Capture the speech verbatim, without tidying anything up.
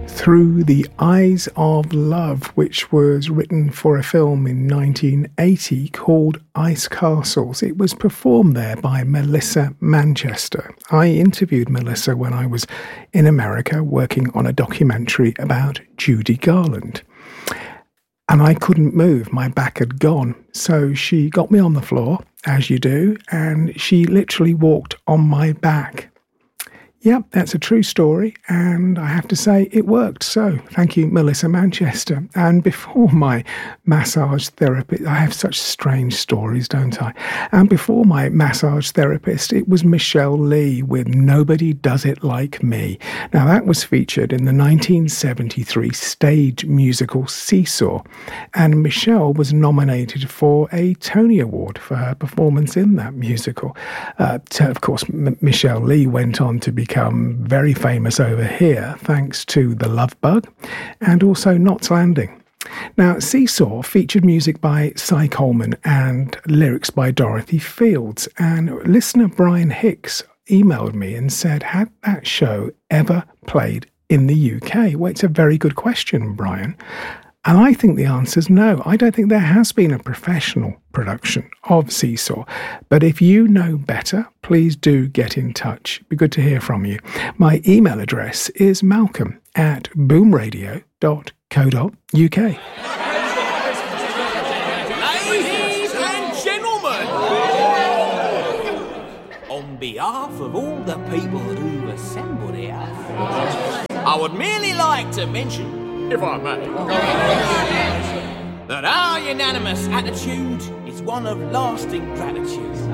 Through the Eyes of Love, which was written for a film in nineteen eighty called Ice Castles. It was performed there by Melissa Manchester. I interviewed Melissa when I was in America working on a documentary about Judy Garland. And I couldn't move, my back had gone. So she got me on the floor, as you do, and she literally walked on my back. Yep, that's a true story, and I have to say it worked. So thank you, Melissa Manchester. And before my massage therapist, I have such strange stories, don't I? And before my massage therapist, it was Michelle Lee with Nobody Does It Like Me. Now that was featured in the nineteen seventy-three stage musical Seesaw, and Michelle was nominated for a Tony Award for her performance in that musical. Uh, so of course, M- Michelle Lee went on to be become very famous over here thanks to The Love Bug and also Knots Landing. Now, Seesaw featured music by Cy Coleman and lyrics by Dorothy Fields, and listener Brian Hicks emailed me and said, had that show ever played in the U K? Well, it's a very good question, Brian. And I think the answer is no. I don't think there has been a professional production of Seesaw. But if you know better, please do get in touch. It'd be good to hear from you. My email address is malcolm at boomradio dot co dot uk. Ladies and gentlemen, on behalf of all the people who've assembled here, I would merely like to mention, if I may, that our unanimous attitude is one of lasting gratitude.